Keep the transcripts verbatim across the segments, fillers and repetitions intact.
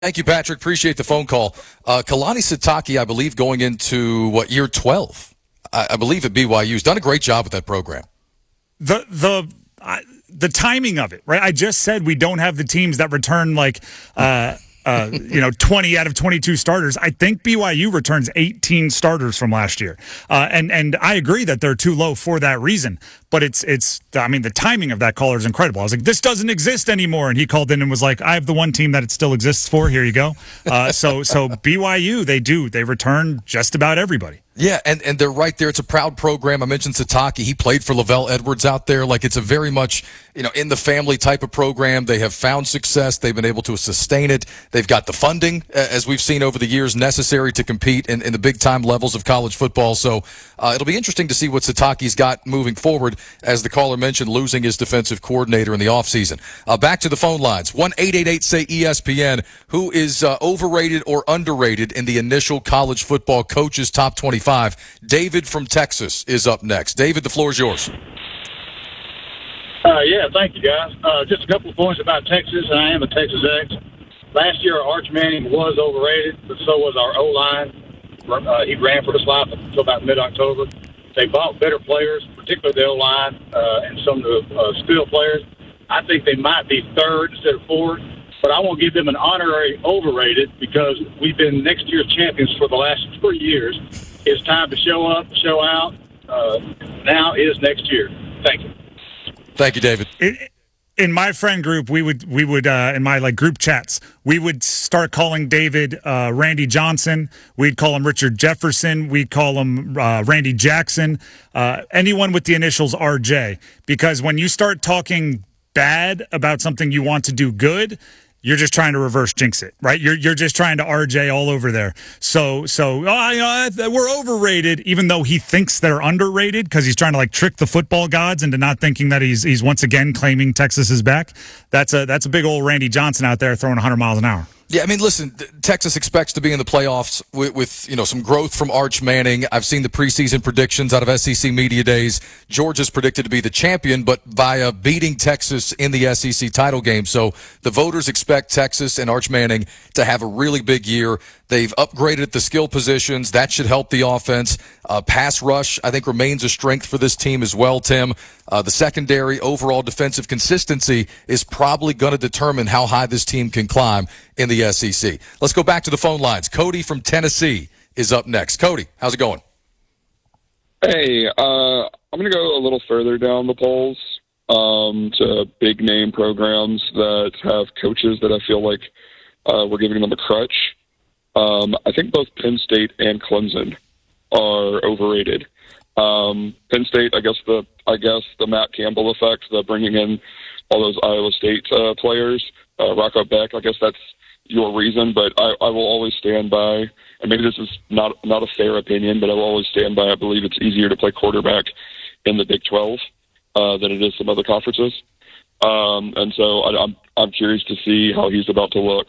Thank you, Patrick. Appreciate the phone call. Uh, Kalani Sitake, I believe, going into, what, year twelve? I, I believe at B Y U. He's done a great job with that program. The the I, the timing of it, right? I just said we don't have the teams that return like uh, uh, you know twenty out of twenty-two starters. I think B Y U returns eighteen starters from last year, uh, and and I agree that they're too low for that reason. But it's it's I mean the timing of that caller is incredible. I was like, this doesn't exist anymore, and he called in and was like, I have the one team that it still exists for. Here you go. Uh, so so B Y U, they do they return just about everybody. Yeah, and, and they're right there. It's a proud program. I mentioned Sitake. He played for Lavelle Edwards out there. Like, it's a very much, you know, in the family type of program. They have found success. They've been able to sustain it. They've got the funding, as we've seen over the years, necessary to compete in, in the big-time levels of college football. So uh, it'll be interesting to see what Sitake's got moving forward, as the caller mentioned, losing his defensive coordinator in the offseason. Uh, back to the phone lines. one eight eight eight say E S P N. Who is uh, overrated or underrated in the initial college football coaches top twenty-five? David from Texas is up next. David, the floor is yours. Uh, yeah, thank you, guys. Uh, just a couple of points about Texas, and I am a Texas ex. Last year, Arch Manning was overrated, but so was our O-line. Uh, he ran for his life until about mid-October. They bought better players, particularly the O-line uh, and some of the uh, skill players. I think they might be third instead of fourth, but I won't give them an honorary overrated because we've been next year's champions for the last three years. It's time to show up, show out. Uh, now is next year. Thank you. Thank you, David. It, in my friend group, we would we would uh, in my like group chats, we would start calling David uh, Randy Johnson. We'd call him Richard Jefferson. We'd call him uh, Randy Jackson. Uh, anyone with the initials R J, because when you start talking bad about something you want to do good, you're just trying to reverse jinx it, right? You're you're just trying to R J all over there. So so uh, we're overrated, even though he thinks they're underrated because he's trying to like trick the football gods into not thinking that he's he's once again claiming Texas is back. That's a that's a big old Randy Johnson out there throwing one hundred miles an hour. Yeah, I mean, listen, Texas expects to be in the playoffs with, with, you know, some growth from Arch Manning. I've seen the preseason predictions out of S E C Media Days. Georgia's predicted to be the champion, but via beating Texas in the S E C title game. So the voters expect Texas and Arch Manning to have a really big year. They've upgraded the skill positions. That should help the offense. Uh, pass rush, I think, remains a strength for this team as well, Tim. Uh, the secondary, overall defensive consistency is probably going to determine how high this team can climb in the S E C. Let's go back to the phone lines. Cody from Tennessee is up next. Cody, how's it going? Hey, uh, I'm going to go a little further down the polls um, to big-name programs that have coaches that I feel like uh, we're giving them a crutch. Um, I think both Penn State and Clemson are overrated. Um, Penn State, I guess the I guess the Matt Campbell effect, the bringing in all those Iowa State uh, players, uh, Rocco Beck. I guess that's your reason, but I, I will always stand by. And maybe this is not not a fair opinion, but I will always stand by. I believe it's easier to play quarterback in the Big twelve uh, than it is some other conferences. Um, and so I, I'm I'm curious to see how he's about to look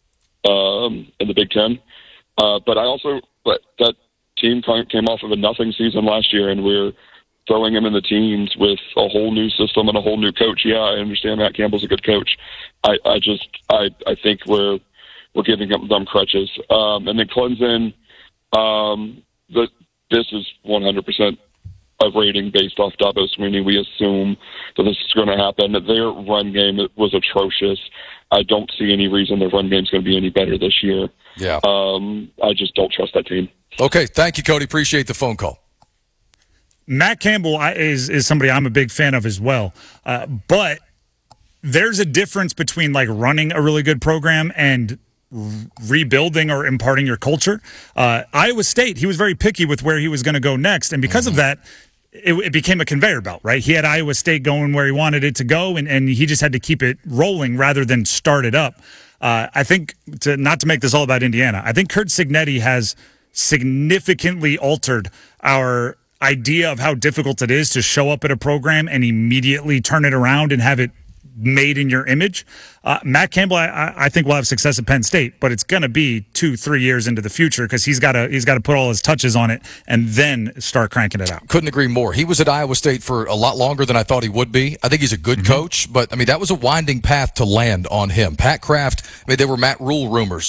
um, in the Big Ten. Uh, but I also but that team came off of a nothing season last year, and we're throwing him in the teens with a whole new system and a whole new coach. Yeah, I understand Matt Campbell's a good coach. I, I just I, I think we're we're giving them crutches. Um, and then Clemson, um, the, this is one hundred percent of rating based off Dabo Swinney. We assume that this is going to happen. Their run game was atrocious. I don't see any reason their run game is going to be any better this year. Yeah. Um, I just don't trust that team. Okay, thank you, Cody. Appreciate the phone call. Matt Campbell is is somebody I'm a big fan of as well. Uh, but there's a difference between like running a really good program and rebuilding or imparting your culture. Uh, Iowa State, he was very picky with where he was going to go next. And because mm-hmm. of that, it, it became a conveyor belt, right? He had Iowa State going where he wanted it to go, and, and he just had to keep it rolling rather than start it up. Uh, I think, to not to make this all about Indiana, I think Curt Cignetti has significantly altered our idea of how difficult it is to show up at a program and immediately turn it around and have it made in your image. Uh, Matt Campbell, I, I think will have success at Penn State, but it's going to be two, three years into the future because he's got to he's got to put all his touches on it and then start cranking it out. Couldn't agree more. He was at Iowa State for a lot longer than I thought he would be. I think he's a good mm-hmm. coach, but I mean that was a winding path to land on him. Pat Kraft, I mean, there were Matt Rule rumors